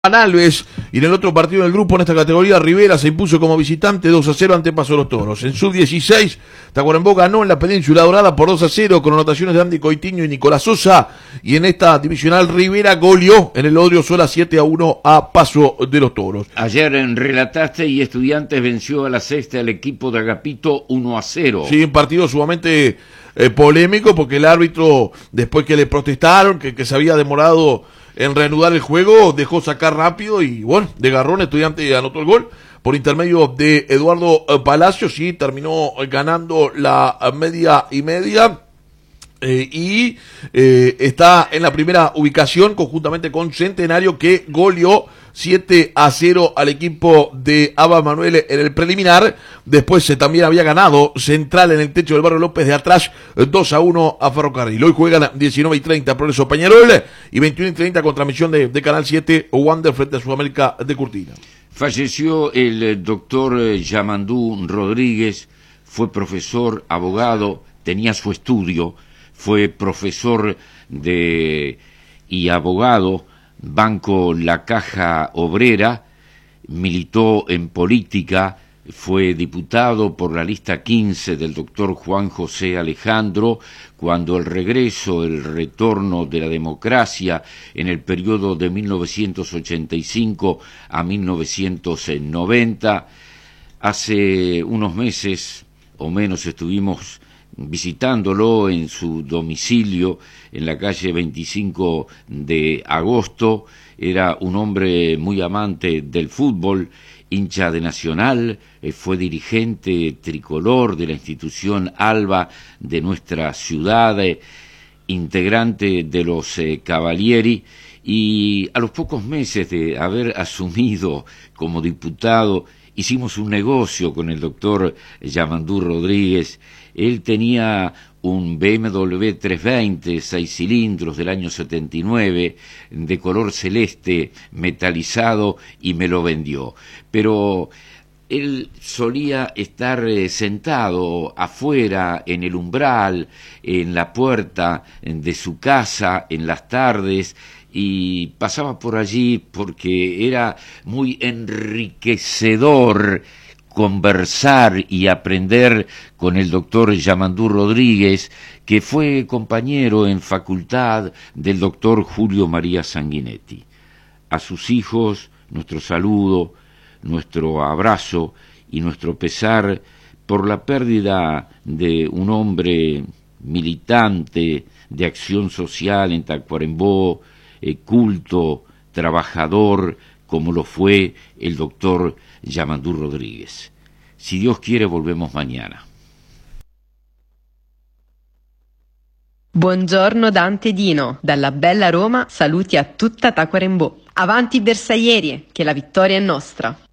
Alves, y en el otro partido del grupo en esta categoría Rivera se impuso como visitante 2-0 ante Paso de los Toros. En sub-16 Tacuarembó ganó en la Península Dorada por 2-0 con anotaciones de Andy Coitiño y Nicolás Sosa, y en esta divisional Rivera goleó en el Odriozola 7-1 a Paso de los Toros. Ayer relataste y Estudiantes venció a la sexta el equipo de Agapito 1-0. Sí, un partido sumamente polémico porque el árbitro, después que le protestaron que se había demorado en reanudar el juego, dejó sacar rápido y bueno, de garrón Estudiante anotó el gol por intermedio de Eduardo Palacios y terminó ganando la media y media. Está en la primera ubicación conjuntamente con Centenario, que goleó 7-0 al equipo de Abba Manuel en el preliminar. Después también había ganado Central en el techo del Barrio López de Atrás 2-1 a Ferrocarril. Hoy juegan 19:30 Progreso Peñarol y 21:30 con transmisión de Canal 7 Wander frente a Sudamérica de Curtina. Falleció el doctor Yamandú Rodríguez, fue profesor, abogado, tenía su estudio, fue profesor y abogado, Banco La Caja Obrera, militó en política, fue diputado por la lista 15 del doctor Juan José Alejandro, cuando el retorno de la democracia en el periodo de 1985 a 1990. Hace unos meses o menos estuvimos visitándolo en su domicilio en la calle 25 de Agosto. Era un hombre muy amante del fútbol, hincha de Nacional, fue dirigente tricolor de la institución Alba de nuestra ciudad, integrante de los Cavalieri, y a los pocos meses de haber asumido como diputado hicimos un negocio con el doctor Yamandú Rodríguez. Él tenía un BMW 320, 6 cilindros del año 79, de color celeste, metalizado, y me lo vendió. Pero él solía estar sentado afuera, en el umbral, en la puerta de su casa, en las tardes, y pasaba por allí porque era muy enriquecedor conversar y aprender con el doctor Yamandú Rodríguez, que fue compañero en facultad del doctor Julio María Sanguinetti. A sus hijos, nuestro saludo, nuestro abrazo y nuestro pesar por la pérdida de un hombre militante de acción social en Tacuarembó, culto, trabajador, como lo fue el doctor Yamandú Rodríguez. Si Dios quiere, volvemos mañana. Buongiorno Dante Dino, dalla bella Roma saluti a tutta Tacuarembó. Avanti Bersaglieri, che la vittoria è nostra.